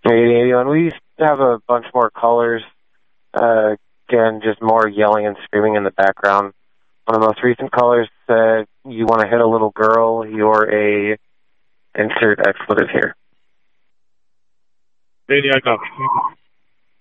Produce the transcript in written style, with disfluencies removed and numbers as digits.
81. We used to have a bunch more colors. Again, just more yelling and screaming in the background. One of the most recent colors said, "You want to hit a little girl, you're a..." insert expletive here. Radio copy.